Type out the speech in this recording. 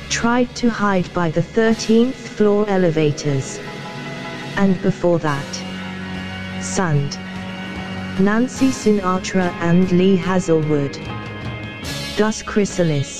tried to hide by the 13th floor elevators. And before that, Sund, Nancy Sinatra and Lee Hazelwood, Gus Chrysalis.